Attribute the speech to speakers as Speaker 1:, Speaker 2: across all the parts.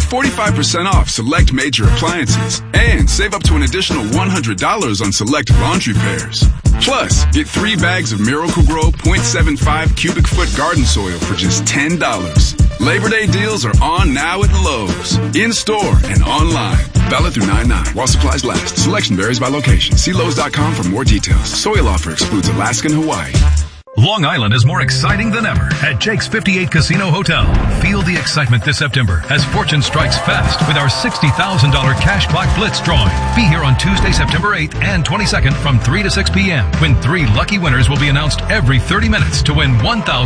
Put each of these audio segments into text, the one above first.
Speaker 1: 45% off select major appliances and save up to an additional $100 on select laundry pairs. Plus, get 3 bags of Miracle-Gro 0.75 cubic foot garden soil for just $10. Labor Day deals are on now at Lowe's. In-store and online. Valid through 9/9 while supplies last. Selection varies by location. See Lowe's.com for more details. Soil offer excludes Alaska and Hawaii.
Speaker 2: Long Island is more exciting than ever at Jake's 58 Casino Hotel. Feel the excitement this September as fortune strikes fast with our $60,000 cash clock blitz drawing. Be here on Tuesday, September 8th and 22nd from 3 to 6 p.m. when 3 lucky winners will be announced every 30 minutes to win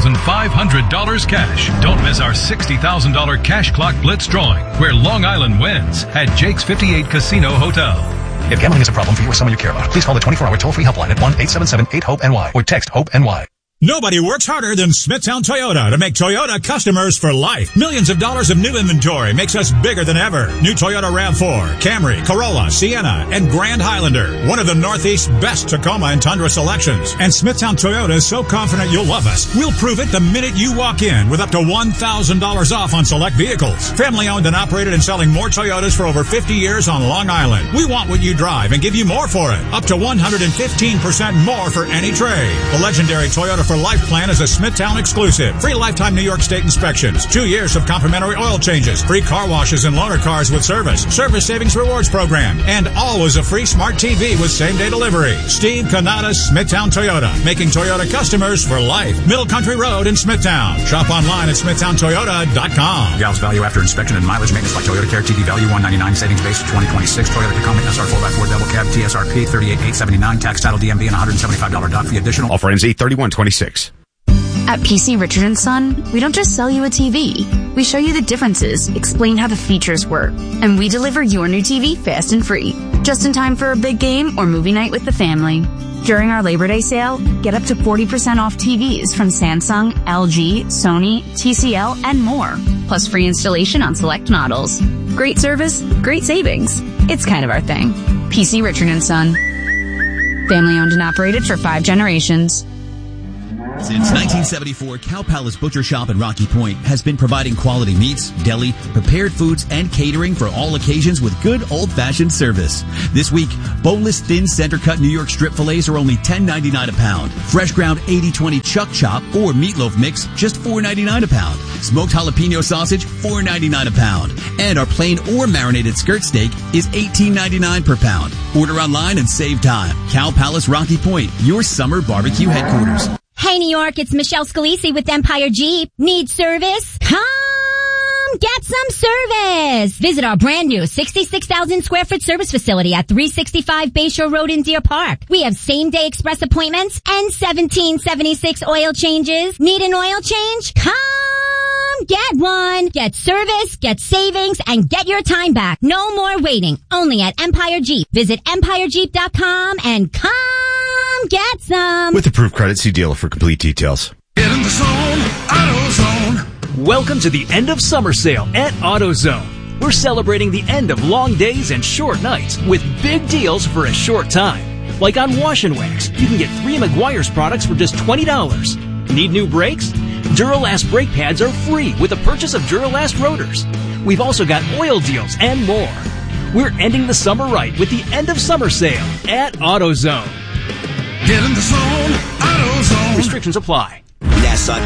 Speaker 2: $1,500 cash. Don't miss our $60,000 cash clock blitz drawing where Long Island wins at Jake's 58 Casino Hotel.
Speaker 3: If gambling is a problem for you or someone you care about, please call the 24-hour toll-free helpline at 1-877-8-HOPE-NY or text HOPE-NY.
Speaker 4: Nobody works harder than Smithtown Toyota to make Toyota customers for life. Millions of dollars of new inventory makes us bigger than ever. New Toyota RAV4, Camry, Corolla, Sienna, and Grand Highlander. One of the Northeast's best Tacoma and Tundra selections. And Smithtown Toyota is so confident you'll love us. We'll prove it the minute you walk in with up to $1,000 off on select vehicles. Family owned and operated and selling more Toyotas for over 50 years on Long Island. We want what you drive and give you more for it. Up to 115% more for any trade. The legendary Toyota for Life plan is a Smithtown exclusive. Free lifetime New York State inspections. 2 years of complimentary oil changes. Free car washes and loaner cars with service. Service Savings Rewards program. And always a free smart TV with same-day delivery. Steve Canada, Smithtown Toyota. Making Toyota customers for life. Middle Country Road in Smithtown. Shop online at smithtowntoyota.com.
Speaker 5: Gals value after inspection and mileage maintenance by Toyota Care. TV value $199. Savings base 2026. Toyota Tacoma SR 4x4 double cab. TSRP 38,879. Tax title DMV and $175 doc fee additional.
Speaker 6: Offer ends 8/31/26.
Speaker 7: At PC Richard & Son, we don't just sell you a TV. We show you the differences, explain how the features work, and we deliver your new TV fast and free, just in time for a big game or movie night with the family. During our Labor Day sale, get up to 40% off TVs from Samsung, LG, Sony, TCL, and more, plus free installation on select models. Great service, great savings. It's kind of our thing. PC Richard & Son. Family owned and operated for 5 generations.
Speaker 8: Since 1974, Cow Palace Butcher Shop in Rocky Point has been providing quality meats, deli, prepared foods, and catering for all occasions with good old-fashioned service. This week, boneless thin center-cut New York strip fillets are only $10.99 a pound. Fresh ground 80/20 chuck chop or meatloaf mix, just $4.99 a pound. Smoked jalapeno sausage, $4.99 a pound. And our plain or marinated skirt steak is $18.99 per pound. Order online and save time. Cow Palace Rocky Point, your summer barbecue headquarters.
Speaker 9: Hey, New York, it's Michelle Scalisi with Empire Jeep. Need service? Come get some service. Visit our brand new 66,000 square foot service facility at 365 Bayshore Road in Deer Park. We have same day express appointments and 1776 oil changes. Need an oil change? Come get one. Get service, get savings, and get your time back. No more waiting. Only at Empire Jeep. Visit empirejeep.com and come get some.
Speaker 6: With approved credit, see dealer for complete details.
Speaker 10: Get in the zone, AutoZone.
Speaker 11: Welcome to the end of summer sale at AutoZone. We're celebrating the end of long days and short nights with big deals for a short time. Like on wash and wax, you can get 3 Meguiar's products for just $20. Need new brakes? Duralast brake pads are free with the purchase of Duralast rotors. We've also got oil deals and more. We're ending the summer right with the end of summer sale at AutoZone.
Speaker 10: Get in the zone, AutoZone.
Speaker 11: Restrictions apply.
Speaker 12: Yes,